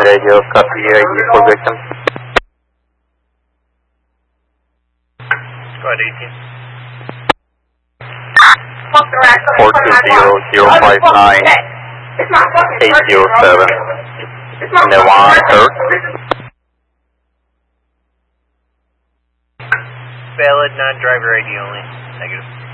radio, copy ID for victim. Squad 18. 420-059-807. Newan, sir. Valid non-driver ID only. Negative.